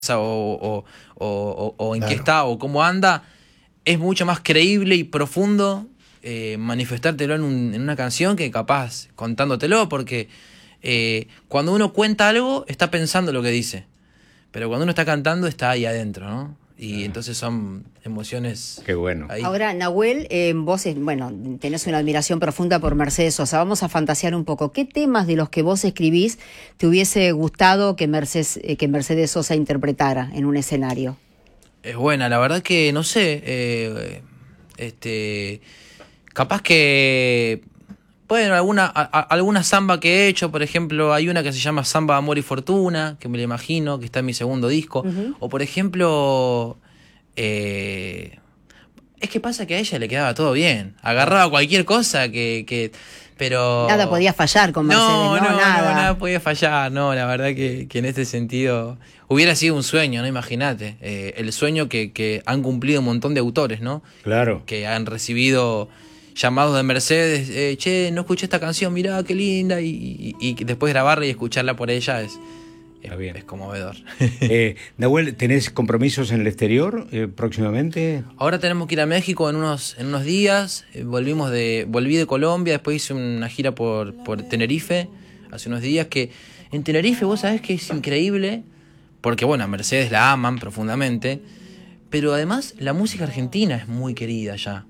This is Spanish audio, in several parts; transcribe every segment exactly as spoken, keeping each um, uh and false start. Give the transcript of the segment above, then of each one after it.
o, o, o, o en Claro. qué está o cómo anda, es mucho más creíble y profundo eh, manifestártelo en, un, en una canción que capaz contándotelo, porque eh, cuando uno cuenta algo está pensando lo que dice, pero cuando uno está cantando está ahí adentro, ¿no? Y entonces son emociones. Qué bueno. Ahí. Ahora, Nahuel, eh, vos, eh, bueno, tenés una admiración profunda por Mercedes Sosa. Vamos a fantasear un poco. ¿Qué temas de los que vos escribís te hubiese gustado que Mercedes, eh, que Mercedes Sosa interpretara en un escenario? Es buena, la verdad que no sé. Eh, este, capaz que. Bueno, alguna, a, a, alguna samba que he hecho, por ejemplo, hay una que se llama Samba, Amor y Fortuna, que me la imagino, que está en mi segundo disco. Uh-huh. O por ejemplo, eh, es que pasa que a ella le quedaba todo bien. Agarraba cualquier cosa que, que pero... Nada podía fallar con Mercedes, no, no, no, nada. No, nada podía fallar, no, la verdad que, que en este sentido hubiera sido un sueño, ¿no? Imagínate, eh, el sueño que, que han cumplido un montón de autores, ¿no? Claro. Que han recibido llamados de Mercedes, eh, che, no escuché esta canción, mirá qué linda, y, y, y después grabarla y escucharla por ella es, es, bien. es conmovedor. eh, Nahuel, ¿tenés compromisos en el exterior eh, próximamente? Ahora tenemos que ir a México en unos, en unos días, eh, volvimos de, volví de Colombia, después hice una gira por, por Tenerife, hace unos días, que en Tenerife vos sabés que es increíble, porque bueno, a Mercedes la aman profundamente, pero además la música argentina es muy querida allá.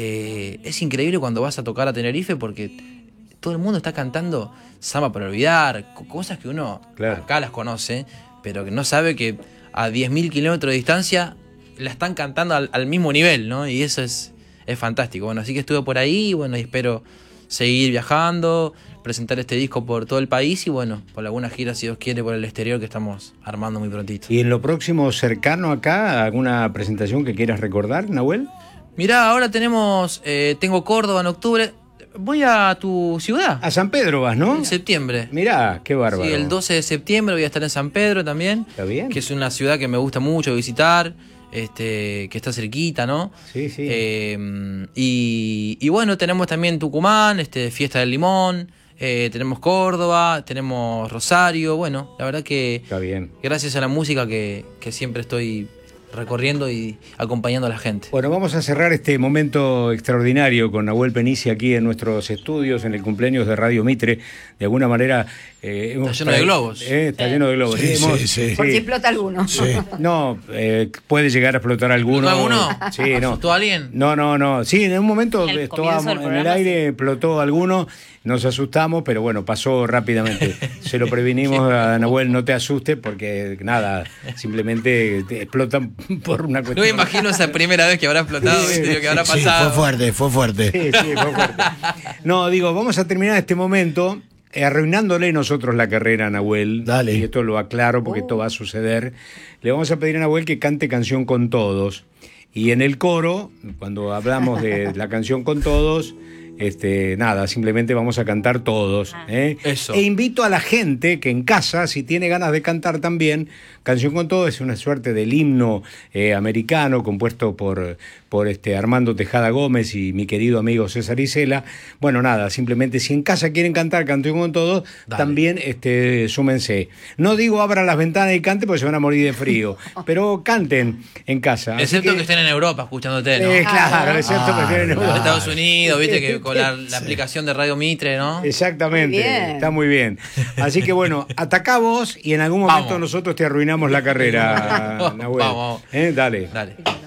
Eh, es increíble cuando vas a tocar a Tenerife porque todo el mundo está cantando Samba para olvidar, cosas que uno claro. acá las conoce, pero que no sabe que a diez mil kilómetros de distancia la están cantando al, al mismo nivel, ¿no? Y eso es, es fantástico. Bueno, así que estuve por ahí y bueno, y espero seguir viajando, presentar este disco por todo el país y bueno, por alguna gira, si Dios quiere, por el exterior que estamos armando muy prontito. ¿Y en lo próximo cercano acá, alguna presentación que quieras recordar, Nahuel? Mirá, ahora tenemos, eh, tengo Córdoba en octubre. Voy a tu ciudad. A San Pedro vas, ¿no? En septiembre. Mirá, qué bárbaro. Sí, el doce de septiembre voy a estar en San Pedro también. Está bien. Que es una ciudad que me gusta mucho visitar, este, que está cerquita, ¿no? Sí, sí. Eh, y, y bueno, tenemos también Tucumán, este, Fiesta del Limón, eh, tenemos Córdoba, tenemos Rosario. Bueno, la verdad que está bien. Gracias a la música que, que siempre estoy recorriendo y acompañando a la gente. Bueno, vamos a cerrar este momento extraordinario con Nahuel Penici aquí en nuestros estudios, en el cumpleaños de Radio Mitre. De alguna manera... Eh, está lleno de globos. Eh, está sí. lleno de globos. Sí, hemos, sí, sí. Por si explota alguno. Sí. No, eh, puede llegar a explotar alguno. ¿Explotó alguno? Sí, no. ¿Explotó alguien? No, no, no. Sí, en un momento estábamos en el aire, explotó alguno, nos asustamos, pero bueno, pasó rápidamente. Se lo previnimos a Nahuel, no te asustes, porque nada, simplemente te explotan por una cuestión. No me imagino esa primera vez que habrá explotado, sí, que habrá sí, pasado. Fue fuerte, fue fuerte. Sí, sí, fue fuerte. No, digo, vamos a terminar este momento arruinándole nosotros la carrera a Nahuel. Dale. Y esto lo aclaro porque oh. esto va a suceder. Le vamos a pedir a Nahuel que cante Canción con Todos. Y en el coro, cuando hablamos de la canción con todos, este, nada, simplemente vamos a cantar todos. ¿eh? Eso. E invito a la gente que en casa, si tiene ganas de cantar también, Canción con Todos es una suerte del himno eh, americano compuesto por, por este Armando Tejada Gómez y mi querido amigo César Isela. Bueno, nada, simplemente si en casa quieren cantar Canción con Todos, Dale. también este, súmense. No digo abran las ventanas y canten porque se van a morir de frío, pero canten en casa. Excepto que, que estén en Europa escuchándote, ¿no? Eh, claro, excepto ah, que estén en Europa. En Estados Unidos, viste que con la, la sí. aplicación de Radio Mitre, ¿no? Exactamente, muy está muy bien. Así que bueno, atacá vos y en algún momento vamos. nosotros te arruinamos la carrera, Nahuel. Vamos, vamos. ¿Eh? Dale. Dale.